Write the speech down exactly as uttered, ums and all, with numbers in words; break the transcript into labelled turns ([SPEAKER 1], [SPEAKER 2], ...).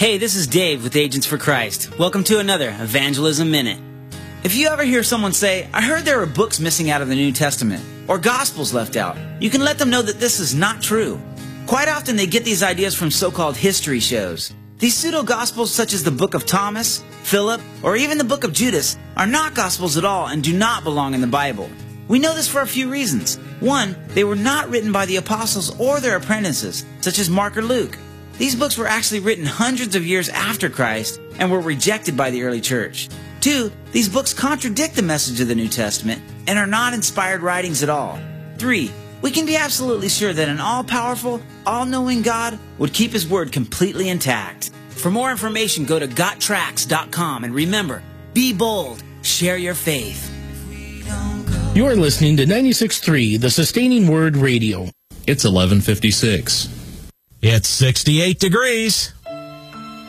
[SPEAKER 1] Hey, this is Dave with Agents for Christ. Welcome to another Evangelism Minute. If you ever hear someone say, I heard there are books missing out of the New Testament, or Gospels left out, you can let them know that this is not true. Quite often they get these ideas from so-called history shows. These pseudo-Gospels such as the Book of Thomas, Philip, or even the Book of Judas are not Gospels at all and do not belong in the Bible. We know this for a few reasons. One, they were not written by the apostles or their apprentices, such as Mark or Luke. These books were actually written hundreds of years after Christ and were rejected by the early church. Two, these books contradict the message of the New Testament and are not inspired writings at all. Three, we can be absolutely sure that an all-powerful, all-knowing God would keep His word completely intact. For more information, go to got tracks dot com and remember, be bold, share your faith.
[SPEAKER 2] You're listening to ninety-six point three, the Sustaining Word Radio.
[SPEAKER 3] It's eleven fifty-six.
[SPEAKER 4] It's sixty-eight degrees.